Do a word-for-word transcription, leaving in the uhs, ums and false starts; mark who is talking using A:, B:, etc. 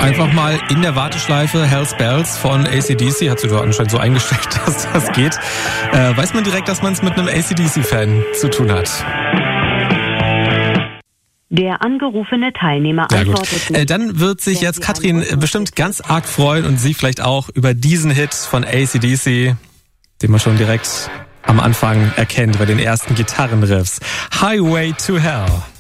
A: Einfach mal in der Warteschleife Hell's Bells von A C D C, hat sie doch anscheinend so eingestellt, dass das geht. Äh, weiß man direkt, dass man es mit einem A C D C-Fan zu tun hat.
B: Der angerufene Teilnehmer
A: ja,
B: antwortet
A: nicht. Äh, dann wird sich jetzt Katrin bestimmt ganz arg freuen und Sie vielleicht auch über diesen Hit von A C D C, den man schon direkt am Anfang erkennt bei den ersten Gitarrenriffs. Highway to Hell.